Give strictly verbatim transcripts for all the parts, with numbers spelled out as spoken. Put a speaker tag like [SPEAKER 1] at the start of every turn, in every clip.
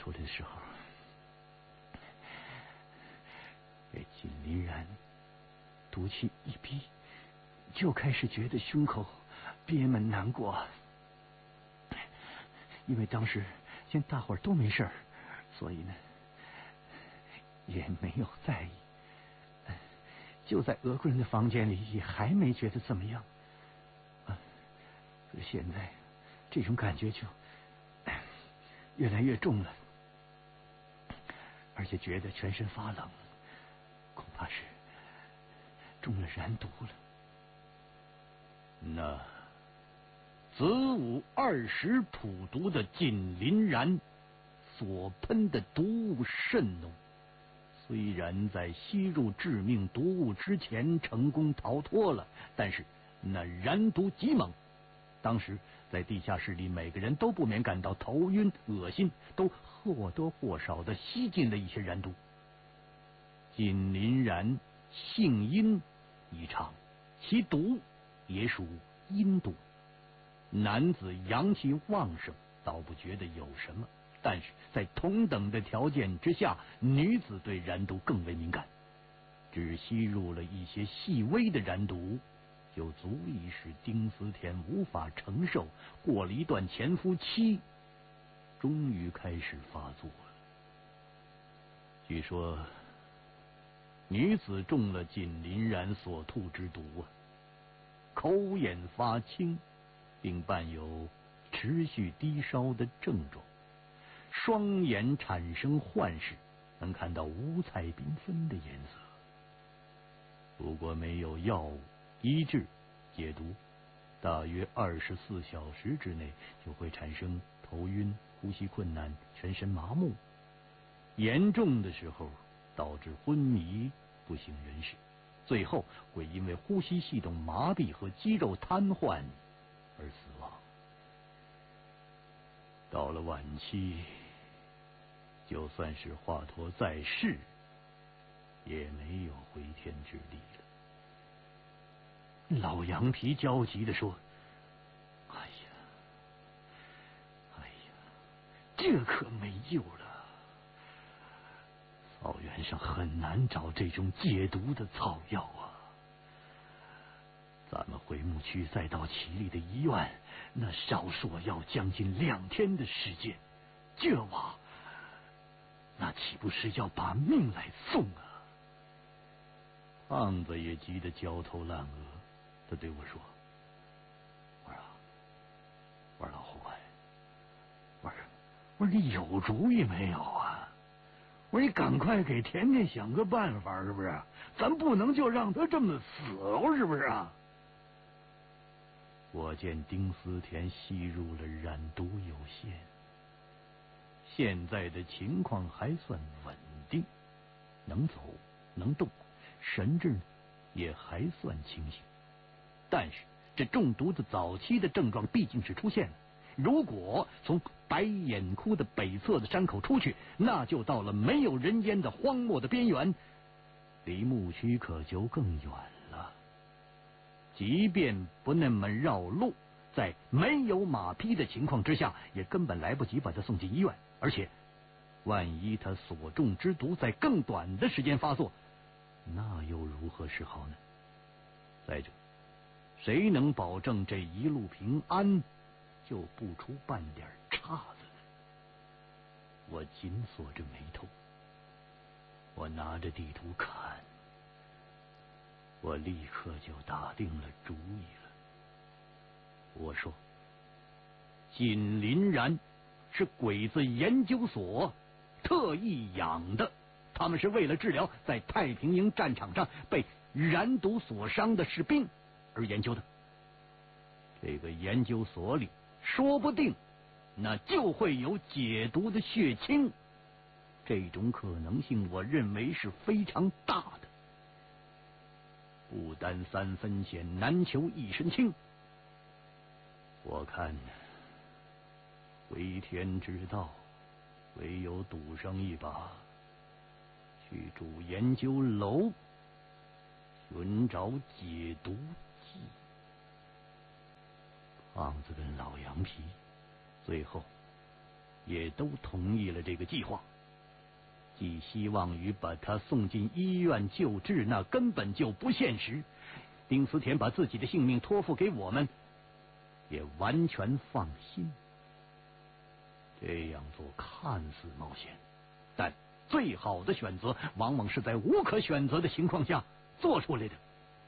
[SPEAKER 1] 出来的时候，这锦鳞然毒气一逼，就开始觉得胸口憋闷难过。因为当时见大伙儿都没事儿，所以呢也没有在意。就在俄国人的房间里，也还没觉得怎么样。啊，可现在这种感觉就越来越重了，而且觉得全身发冷，恐怕是中了燃毒了。
[SPEAKER 2] 那子午二十普毒的锦鳞然所喷的毒物甚浓，虽然在吸入致命毒物之前成功逃脱了，但是那燃毒极猛。当时在地下室里，每个人都不免感到头晕恶心，都或多或少的吸进了一些燃毒。锦鳞然性阴异常，其毒也属阴毒。男子阳气旺盛，倒不觉得有什么，但是在同等的条件之下，女子对燃毒更为敏感。只吸入了一些细微的燃毒，就足以使丁思甜无法承受，过了一段潜伏期，终于开始发作了。据说女子中了锦鳞然所吐之毒啊，口眼发青，并伴有持续低烧的症状，双眼产生幻视，能看到五彩缤纷的颜色。如果没有药物医治解毒，大约二十四小时之内就会产生头晕、呼吸困难、全身麻木，严重的时候导致昏迷不省人事，最后会因为呼吸系统麻痹和肌肉瘫痪而死亡。到了晚期，就算是华佗在世，也没有回天之力了。
[SPEAKER 1] 老羊皮焦急地说：“哎呀，哎呀，这可没救了！草原上很难找这种解毒的草药啊。咱们回牧区再到祁里的医院，那少说要将近两天的时间。这娃，那岂不是要把命来送啊？”
[SPEAKER 2] 胖子也急得焦头烂额，他对我说：“
[SPEAKER 1] 我说啊，我说老胡啊，我说我说你有主意没有啊？我说你赶快给甜甜想个办法，是不是？咱不能就让他这么死了，是不是啊？”
[SPEAKER 2] 我见丁思甜吸入了染毒有限，现在的情况还算稳定，能走能动，神志也还算清醒。但是这中毒的早期的症状毕竟是出现了，如果从白眼窟的北侧的山口出去，那就到了没有人烟的荒漠的边缘，离牧区可就更远了。即便不那么绕路，在没有马匹的情况之下，也根本来不及把他送进医院。而且万一他所中之毒在更短的时间发作，那又如何是好呢？再者，谁能保证这一路平安，就不出半点岔子呢？我紧锁着眉头，我拿着地图看，我立刻就打定了主意了。我说，锦鳞然是鬼子研究所特意养的，他们是为了治疗在太平营战场上被燃毒所伤的士兵而研究的。这个研究所里说不定那就会有解毒的血清，这种可能性我认为是非常大的。不担三分险，难求一身轻。我看回天之道，唯有赌上一把，去主研究楼寻找解毒剂。胖子跟老羊皮最后也都同意了这个计划。寄希望于把他送进医院救治，那根本就不现实。丁思甜把自己的性命托付给我们，也完全放心。这样做看似冒险，但最好的选择往往是在无可选择的情况下做出来的。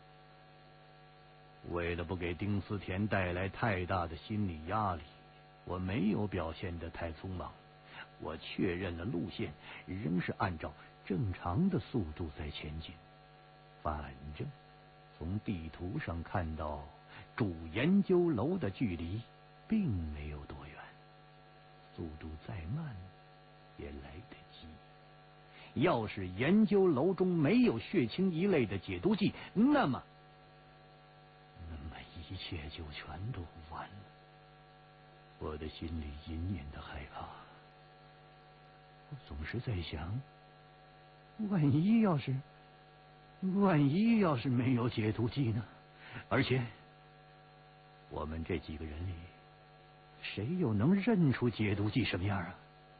[SPEAKER 2] 为了不给丁思甜带来太大的心理压力，我没有表现得太匆忙。我确认了路线，仍是按照正常的速度在前进。反正从地图上看到主研究楼的距离并没有多远，速度再慢也来得及。要是研究楼中没有血清一类的解毒剂，那么那么一切就全都完了。我的心里隐隐的害怕，我总是在想，万一要是万一要是没有解毒剂呢？而且我们这几个人里，谁又能认出解毒剂什么样啊？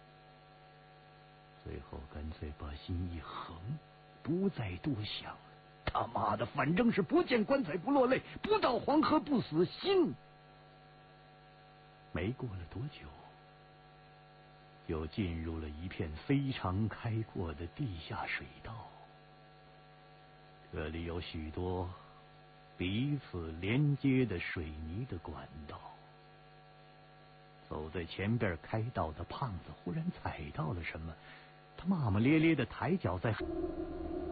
[SPEAKER 2] 最后干脆把心一横，不再多想了。他妈的，反正是不见棺材不落泪，不到黄河不死心。没过了多久，就进入了一片非常开阔的地下水道。这里有许多彼此连接的水泥的管道。走在前边开道的胖子忽然踩到了什么，他骂骂咧咧的抬脚在